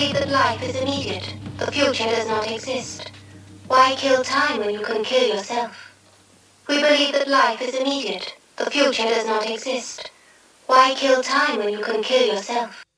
believe that life is immediate. The future does not exist. Why kill time when you can kill yourself? We believe that life is immediate. The future does not exist. Why kill time when you can kill yourself?